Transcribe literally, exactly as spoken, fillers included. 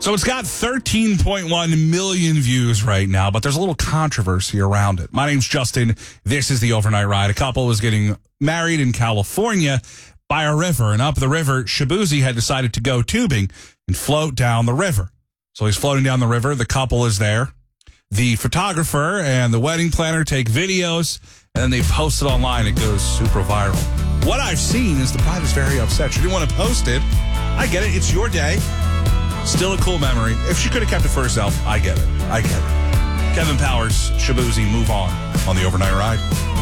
So it's got thirteen point one million views right now, but there's a little controversy around it. My name's Justin. This is the Overnight Ride. A couple was getting married in California by a river, and up the river, Shaboozey had decided to go tubing and float down the river. So he's floating down the river. The couple is there. The photographer and the wedding planner take videos, and then they post it online. It goes super viral. What I've seen is the bride is very upset. She didn't want to post it. I get it. It's your day. Still a cool memory. If she could have kept it for herself, I get it. I get it. Kevin Powers, Shaboozey, move on on the Overnight Ride.